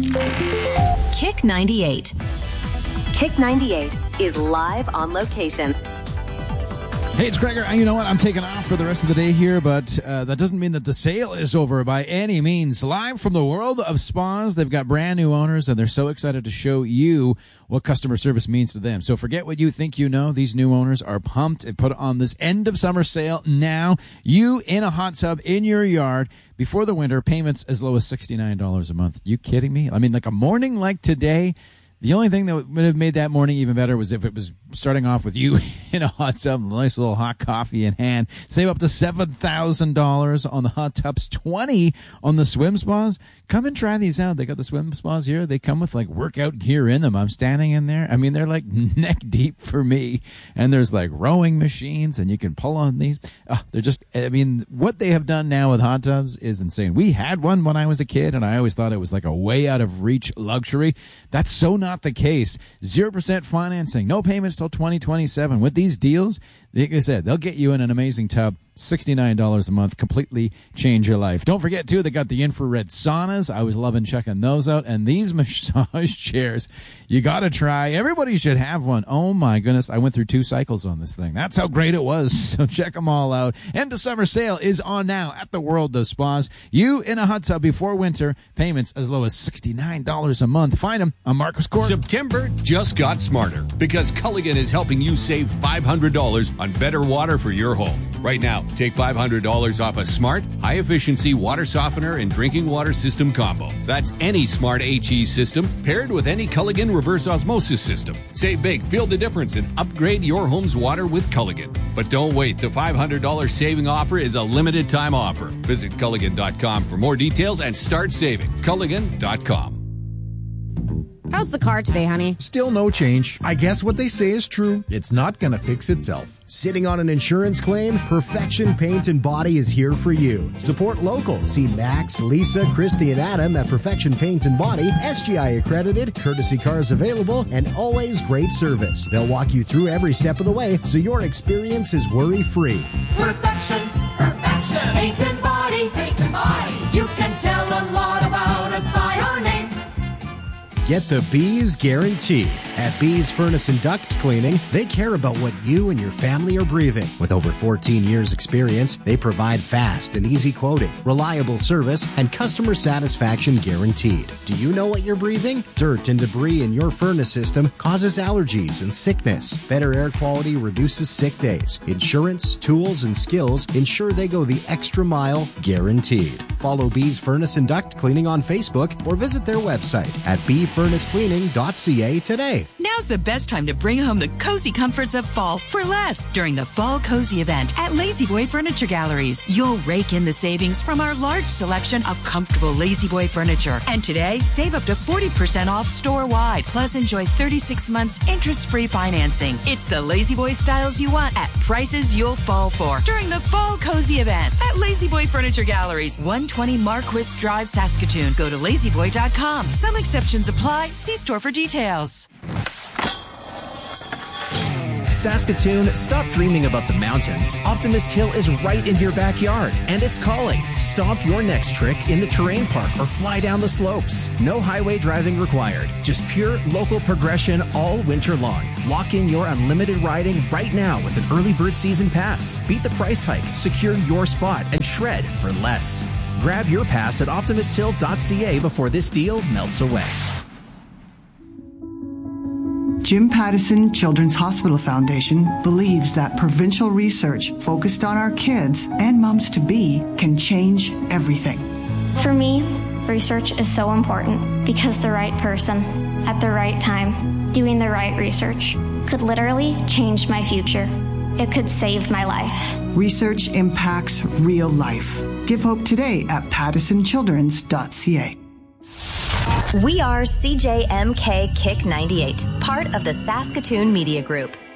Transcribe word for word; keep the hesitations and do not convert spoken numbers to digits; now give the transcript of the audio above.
Kick ninety-eight. Kick ninety-eight is live on location. Hey, it's Gregor. You know what? I'm taking off for the rest of the day here, but uh, that doesn't mean that the sale is over by any means. Live from the world of spas, they've got brand new owners, and they're so excited to show you what customer service means to them. So forget what you think you know. These new owners are pumped and put on this end of summer sale now. You in a hot tub in your yard before the winter, payments as low as sixty-nine dollars a month. You kidding me? I mean, like a morning like today, the only thing that would have made that morning even better was if it was starting off with you in a hot tub, a nice little hot coffee in hand. Save up to seven thousand dollars on the hot tubs, twenty on the swim spas. Come and try these out. They got the swim spas here. They come with like workout gear in them. I'm standing in there. I mean, they're like neck deep for me. And there's like rowing machines and you can pull on these. Oh, they're just, I mean, what they have done now with hot tubs is insane. We had one when I was a kid and I always thought it was like a way out of reach luxury. That's so not the case. zero percent financing, no payments till twenty twenty-seven. With these deals, like I said, they'll get you in an amazing tub. sixty-nine dollars a month, completely change your life. Don't forget, too, they got the infrared saunas. I was loving checking those out. And these massage chairs, you got to try. Everybody should have one. Oh, my goodness. I went through two cycles on this thing. That's how great it was. So check them all out. End of summer sale is on now at the World of Spas. You in a hot tub before winter, payments as low as sixty-nine dollars a month. Find them on Marcus Court. September just got smarter because Culligan is helping you save five hundred dollars on better water for your home. Right now, take five hundred dollars off a smart, high-efficiency water softener and drinking water system combo. That's any smart H E system paired with any Culligan reverse osmosis system. Save big, feel the difference, and upgrade your home's water with Culligan. But don't wait. The five hundred dollars saving offer is a limited-time offer. Visit Culligan dot com for more details and start saving. Culligan dot com. How's the car today, honey? Still no change. I guess what they say is true. It's not going to fix itself. Sitting on an insurance claim? Perfection Paint and Body is here for you. Support local. See Max, Lisa, Christy, and Adam at Perfection Paint and Body. S G I accredited, courtesy cars available, and always great service. They'll walk you through every step of the way so your experience is worry-free. Perfection, Perfection Paint and Body, Paint and Body. You can tell a lot about us by our name. Get the Bees guarantee. At Bees Furnace and Duct Cleaning, they care about what you and your family are breathing. With over fourteen years experience, they provide fast and easy quoting, reliable service, and customer satisfaction guaranteed. Do you know what you're breathing? Dirt and debris in your furnace system causes allergies and sickness. Better air quality reduces sick days. Insurance, tools, and skills ensure they go the extra mile, guaranteed. Follow Bees Furnace and Duct Cleaning on Facebook or visit their website at bee furnace cleaning dot c a today. Now's the best time to bring home the cozy comforts of fall for less during the Fall Cozy event at Lazy Boy Furniture Galleries. You'll rake in the savings from our large selection of comfortable Lazy Boy furniture. And today, save up to forty percent off store-wide, plus enjoy thirty-six months interest-free financing. It's the Lazy Boy styles you want at prices you'll fall for during the Fall Cozy event at Lazy Boy Furniture Galleries, one twenty Marquis Drive, Saskatoon. Go to lazy boy dot com. Some exceptions apply. See store for details. Saskatoon, stop dreaming about the mountains. Optimist Hill is right in your backyard, and it's calling. Stomp your next trick in the terrain park or fly down the slopes. No highway driving required. Just pure local progression all winter long. Lock in your unlimited riding right now with an early bird season pass. Beat the price hike, secure your spot, and shred for less. Grab your pass at optimist hill dot c a before this deal melts away. Jim Pattison Children's Hospital Foundation believes that provincial research focused on our kids and moms-to-be can change everything. For me, research is so important because the right person at the right time doing the right research could literally change my future. It could save my life. Research impacts real life. Give hope today at pattison childrens dot c a. We are C J M K Kick ninety-eight, part of the Saskatoon Media Group.